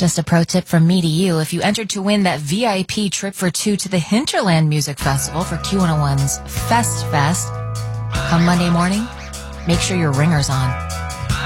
Just a pro tip from me to you. If you entered to win that VIP trip for two to the Hinterland Music Festival for Q101's Fest, come Monday morning, make sure your ringer's on.